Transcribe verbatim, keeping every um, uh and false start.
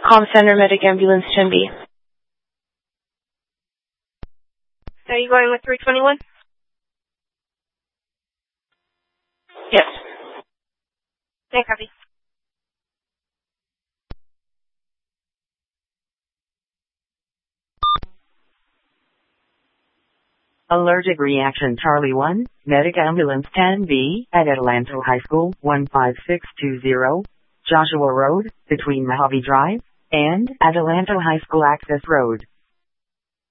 Com Center Medic Ambulance ten B. Are you going with three twenty-one? Yes. Okay, copy. Allergic reaction Charlie one, Medic Ambulance ten B, at Adelanto High School, one five six two zero, Joshua Road, between Mojave Drive and Adelanto High School Access Road.